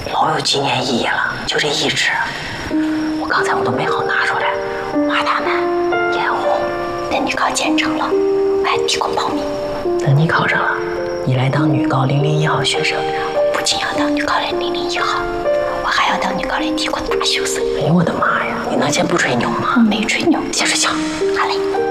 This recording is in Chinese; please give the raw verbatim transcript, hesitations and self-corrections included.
老有纪念意义了，就这一支。我刚才我都没好拿出来，怕他们眼红。等你考建成了，我还提供报名。等你考上了，你来当女高零零一号学生。我不仅要当女高零零零一号，我还要当女高零提供大学生。哎呦我的妈呀！你能先不吹牛吗？没吹牛，先睡觉。好嘞。